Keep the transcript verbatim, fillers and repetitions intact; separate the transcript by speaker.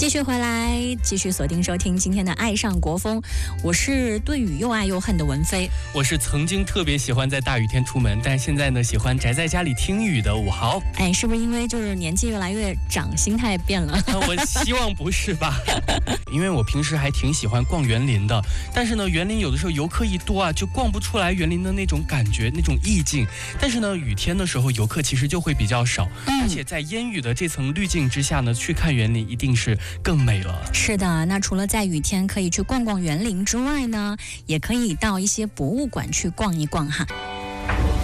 Speaker 1: 继续回来，继续锁定收听今天的《爱上国风》，我是对雨又爱又恨的文飞，
Speaker 2: 我是曾经特别喜欢在大雨天出门，但现在呢喜欢宅在家里听雨的武豪。
Speaker 1: 哎，是不是因为就是年纪越来越长，心态变了？
Speaker 2: 我希望不是吧？因为我平时还挺喜欢逛园林的，但是呢，园林有的时候游客一多啊，就逛不出来园林的那种感觉、那种意境。但是呢，雨天的时候游客其实就会比较少，嗯、而且在烟雨的这层滤镜之下呢，去看园林一定是更美了。
Speaker 1: 是的，那除了在雨天可以去逛逛园林之外呢，也可以到一些博物馆去逛一逛哈。